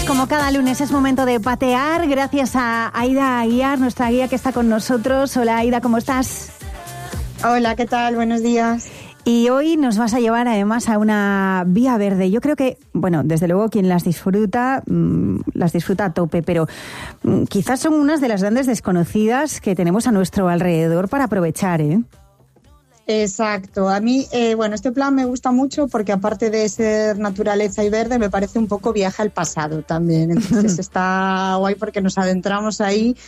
Como cada lunes es momento de patear, gracias a Aida Aguiar, nuestra guía que está con nosotros. Hola Aida, ¿cómo estás? Hola, ¿qué tal? Buenos días. Y hoy nos vas a llevar además a una vía verde. Yo creo que, bueno, desde luego quien las disfruta a tope, pero quizás son unas de las grandes desconocidas que tenemos a nuestro alrededor para aprovechar, ¿eh? Exacto. A mí, este plan me gusta mucho porque aparte de ser naturaleza y verde, me parece un poco viaje al pasado también. Entonces está guay porque nos adentramos ahí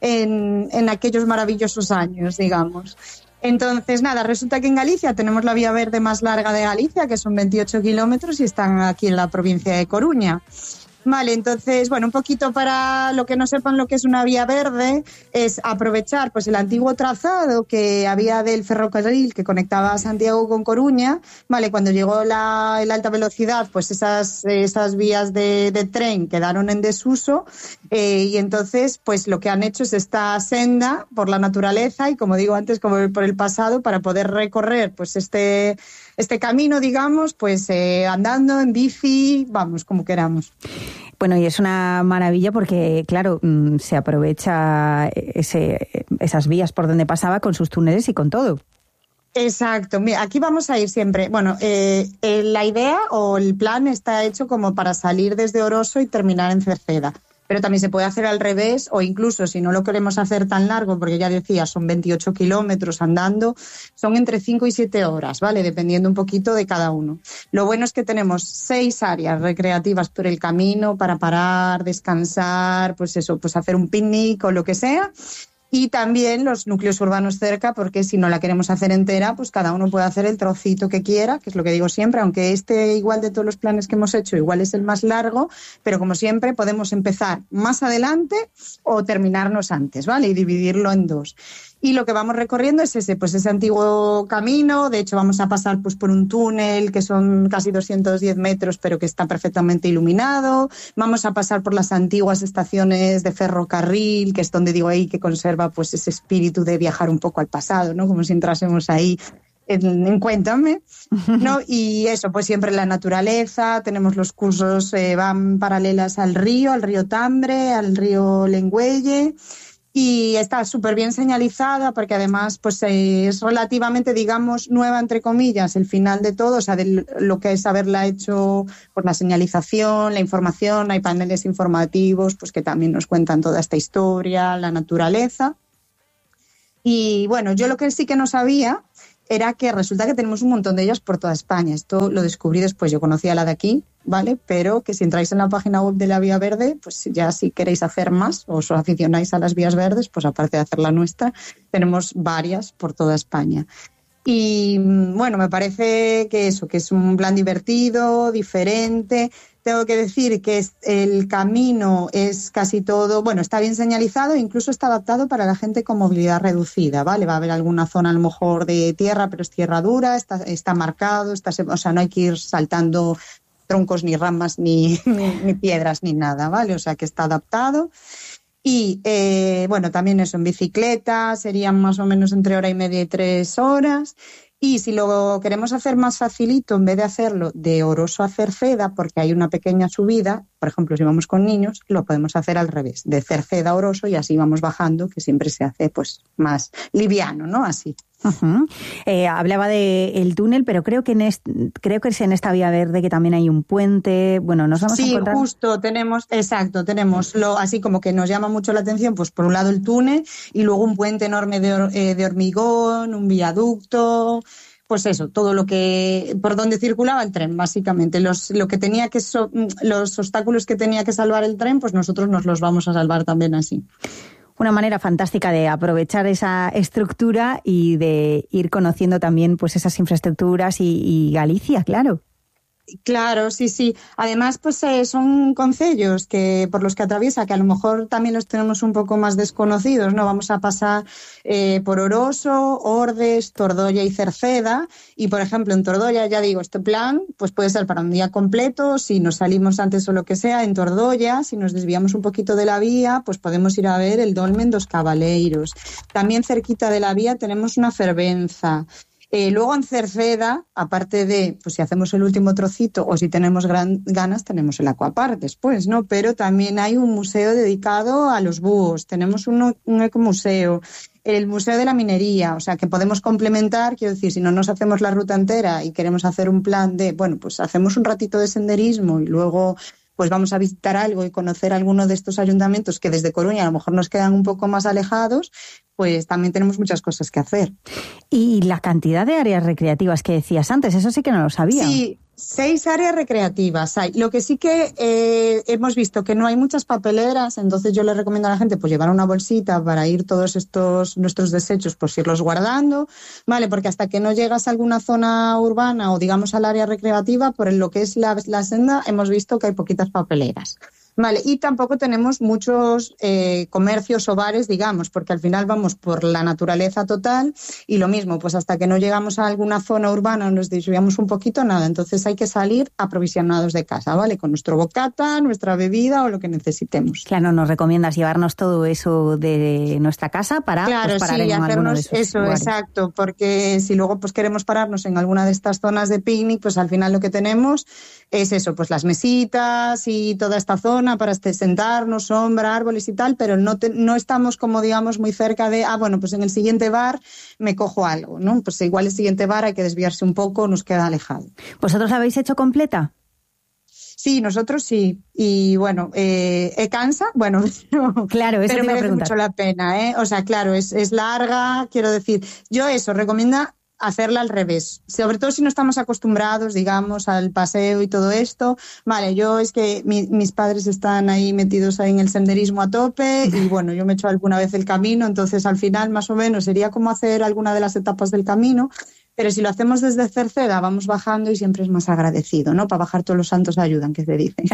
en aquellos maravillosos años, digamos. Entonces, nada, resulta que en Galicia tenemos la vía verde más larga de Galicia, que son 28 kilómetros y están aquí en la provincia de Coruña. Vale, entonces, bueno, un poquito para lo que no sepan lo que es una vía verde, es aprovechar pues el antiguo trazado que había del ferrocarril que conectaba Santiago con Coruña. Vale, cuando llegó la alta velocidad, pues esas vías de tren quedaron en desuso y entonces pues lo que han hecho es esta senda por la naturaleza y, como digo antes, como por el pasado, para poder recorrer pues este camino, digamos, pues andando, en bici, vamos, como queramos. Bueno, y es una maravilla porque, claro, se aprovecha esas vías por donde pasaba con sus túneles y con todo. Exacto. Mira, aquí vamos a ir siempre. Bueno, la idea o el plan está hecho como para salir desde Oroso y terminar en Cerceda. Pero también se puede hacer al revés, o incluso si no lo queremos hacer tan largo, porque ya decía, son 28 kilómetros andando, son entre 5 y 7 horas, ¿vale? Dependiendo un poquito de cada uno. Lo bueno es que tenemos 6 áreas recreativas por el camino para parar, descansar, pues eso, pues hacer un picnic o lo que sea. Y también los núcleos urbanos cerca, porque si no la queremos hacer entera, pues cada uno puede hacer el trocito que quiera, que es lo que digo siempre, aunque igual de todos los planes que hemos hecho, igual es el más largo, pero como siempre podemos empezar más adelante o terminarnos antes, ¿vale? Y dividirlo en 2. Y lo que vamos recorriendo es ese antiguo camino. De hecho, vamos a pasar pues por un túnel que son casi 210 metros, pero que está perfectamente iluminado. Vamos a pasar por las antiguas estaciones de ferrocarril, que es donde digo ahí que conserva pues ese espíritu de viajar un poco al pasado, ¿no? Como si entrásemos ahí en Cuéntame, ¿no? Y eso, pues siempre la naturaleza. Tenemos los cursos, van paralelas al río Tambre, al río Lengüelle. Y está súper bien señalizada porque además pues es relativamente, digamos, nueva, entre comillas, el final de todo, o sea, de lo que es haberla hecho por la señalización, la información. Hay paneles informativos pues que también nos cuentan toda esta historia, la naturaleza. Y bueno, yo lo que sí que no sabía era que resulta que tenemos un montón de ellas por toda España. Esto lo descubrí después. Yo conocía la de aquí, ¿vale? Pero que si entráis en la página web de la Vía Verde, pues ya si queréis hacer más o os aficionáis a las vías verdes, pues aparte de hacer la nuestra, tenemos varias por toda España. Y bueno, me parece que es un plan divertido, diferente. Tengo que decir que el camino es casi todo, bueno, está bien señalizado, incluso está adaptado para la gente con movilidad reducida, ¿vale? Va a haber alguna zona a lo mejor de tierra, pero es tierra dura, está marcado, o sea, no hay que ir saltando troncos ni ramas ni piedras ni nada, ¿vale? O sea, que está adaptado. Y también eso, en bicicleta serían más o menos entre 1:30 y 3 horas. Y si lo queremos hacer más facilito, en vez de hacerlo de Oroso a Cerceda, porque hay una pequeña subida, por ejemplo, si vamos con niños, lo podemos hacer al revés, de Cerceda a Oroso, y así vamos bajando, que siempre se hace pues más liviano, ¿no? Así. Uh-huh. Hablaba del túnel, pero creo que es en esta vía verde que también hay un puente. Bueno, nos vamos a encontrar. Sí, justo, tenemos así como que nos llama mucho la atención, pues por un lado el túnel y luego un puente enorme de hormigón, un viaducto. Pues eso, todo lo que por donde circulaba el tren, básicamente. Los obstáculos que tenía que salvar el tren, pues nosotros nos los vamos a salvar también así. Una manera fantástica de aprovechar esa estructura y de ir conociendo también pues esas infraestructuras y Galicia, claro. Claro, sí. Además, pues son concellos por los que atraviesa, que a lo mejor también los tenemos un poco más desconocidos, ¿no? Vamos a pasar por Oroso, Ordes, Tordolla y Cerceda. Y, por ejemplo, en Tordolla, ya digo, este plan pues puede ser para un día completo. Si nos salimos antes o lo que sea, en Tordolla, si nos desviamos un poquito de la vía, pues podemos ir a ver el Dolmen dos Cabaleiros. También cerquita de la vía tenemos una fervenza. Luego en Cerceda, aparte de, pues si hacemos el último trocito o si tenemos ganas, tenemos el Aquapark después, ¿no? Pero también hay un museo dedicado a los búhos, tenemos un ecomuseo, el Museo de la Minería, o sea, que podemos complementar, quiero decir, si no nos hacemos la ruta entera y queremos hacer un plan de, bueno, pues hacemos un ratito de senderismo y luego pues vamos a visitar algo y conocer alguno de estos ayuntamientos que desde Coruña a lo mejor nos quedan un poco más alejados, pues también tenemos muchas cosas que hacer. Y la cantidad de áreas recreativas que decías antes, eso sí que no lo sabía. Sí, 6 áreas recreativas hay. Lo que sí que hemos visto que no hay muchas papeleras, entonces yo le recomiendo a la gente pues llevar una bolsita para ir todos estos nuestros desechos, pues irlos guardando, ¿vale? Porque hasta que no llegas a alguna zona urbana o digamos al área recreativa, por lo que es la senda, hemos visto que hay poquitas papeleras. Vale, y tampoco tenemos muchos comercios o bares, digamos, porque al final vamos por la naturaleza total y lo mismo, pues hasta que no llegamos a alguna zona urbana nos desviamos un poquito, nada, entonces hay que salir aprovisionados de casa, ¿vale? Con nuestro bocata, nuestra bebida o lo que necesitemos. Claro, nos recomiendas llevarnos todo eso de nuestra casa para claro, parar sí, en alguno de esos eso, lugares. Exacto, porque si luego pues queremos pararnos en alguna de estas zonas de picnic, pues al final lo que tenemos es eso, pues las mesitas y toda esta zona para sentarnos, sombra, árboles y tal, pero no estamos como digamos muy cerca de, bueno, pues en el siguiente bar me cojo algo, ¿no? Pues igual el siguiente bar hay que desviarse un poco, nos queda alejado. ¿Vosotros la habéis hecho completa? Sí, nosotros sí. Y bueno, cansa, bueno, claro, eso pero te iba a merece preguntar. mucho la pena, ¿eh? O sea, claro, es larga, quiero decir, yo eso, recomiendo hacerla al revés, sobre todo si no estamos acostumbrados, digamos, al paseo y todo esto. Vale, yo es que mis padres están ahí metidos ahí en el senderismo a tope y bueno, yo me he hecho alguna vez el camino, entonces al final más o menos sería como hacer alguna de las etapas del camino, pero si lo hacemos desde Cerceda vamos bajando y siempre es más agradecido, ¿no? Para bajar todos los santos ayudan, que se dice.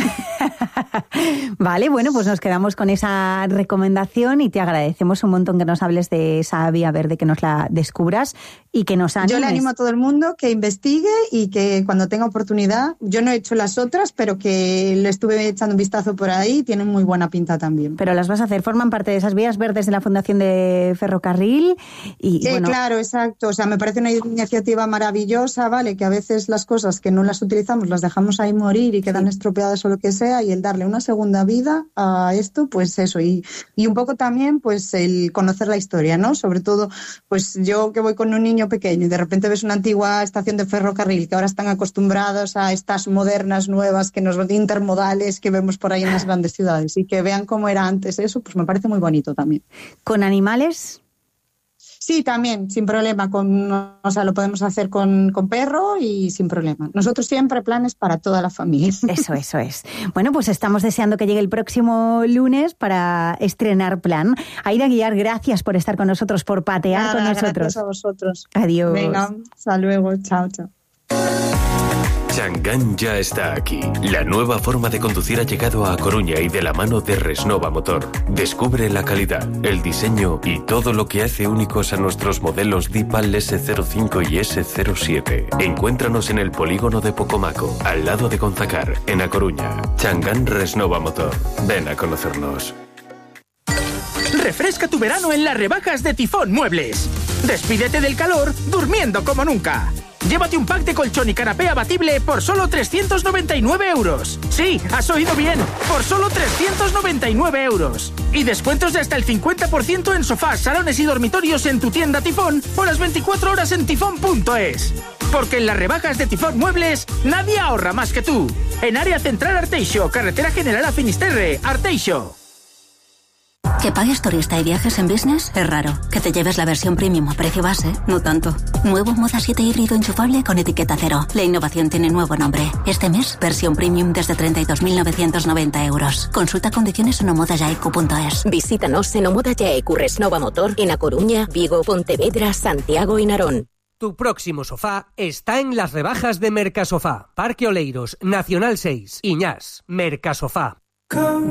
Vale, bueno, pues nos quedamos con esa recomendación y te agradecemos un montón que nos hables de esa vía verde, que nos la descubras y que nos animes. Yo le animo a todo el mundo que investigue y que cuando tenga oportunidad, yo no he hecho las otras, pero que le estuve echando un vistazo por ahí, tienen muy buena pinta también. Pero las vas a hacer, forman parte de esas vías verdes de la Fundación de Ferrocarril y sí, bueno, claro, exacto, o sea, me parece una iniciativa maravillosa, ¿vale? Que a veces las cosas que no las utilizamos las dejamos ahí morir y quedan estropeadas o lo que sea, y el darle una segunda vida a esto, pues eso, y un poco también pues el conocer la historia, ¿no? Sobre todo, pues yo que voy con un niño pequeño y de repente ves una antigua estación de ferrocarril que ahora están acostumbrados a estas modernas, nuevas, que nos intermodales que vemos por ahí en las grandes ciudades y que vean cómo era antes eso, pues me parece muy bonito también. ¿Con animales? Sí, también, sin problema. O sea, lo podemos hacer con perro y sin problema. Nosotros siempre planes para toda la familia. Eso es. Bueno, pues estamos deseando que llegue el próximo lunes para estrenar plan. Aida Guiar, gracias por estar con nosotros, por patear con nosotros. Gracias a vosotros. Adiós. Venga, hasta luego. Chao, chao. Changán ya está aquí. La nueva forma de conducir ha llegado a Coruña y de la mano de Resnova Motor. Descubre la calidad, el diseño y todo lo que hace únicos a nuestros modelos Dipal S05 y S07. Encuéntranos en el polígono de Pocomaco, al lado de Gonzacar, en A Coruña. Changán Resnova Motor. Ven a conocernos. Refresca tu verano en las rebajas de Tifón Muebles. Despídete del calor durmiendo como nunca. Llévate un pack de colchón y canapé abatible por solo 399 euros. Sí, has oído bien, por solo 399 euros. Y descuentos de hasta el 50% en sofás, salones y dormitorios en tu tienda Tifón o las 24 horas en tifón.es. Porque en las rebajas de Tifón Muebles nadie ahorra más que tú. En Área Central Arteixo, Carretera General a Finisterre, Arteixo. Que pagues turista y viajes en business es raro. Que te lleves la versión premium a precio base, no tanto. Nuevo Moda 7 híbrido enchufable con etiqueta cero. La innovación tiene nuevo nombre. Este mes, versión premium desde 32.990 euros. Consulta condiciones en omodayaicu.es. Visítanos en Omoda Yaecu Resnova Motor en A Coruña, Vigo, Pontevedra, Santiago y Narón. Tu próximo sofá está en las rebajas de Mercasofá. Parque Oleiros, Nacional 6, Iñás, Mercasofá.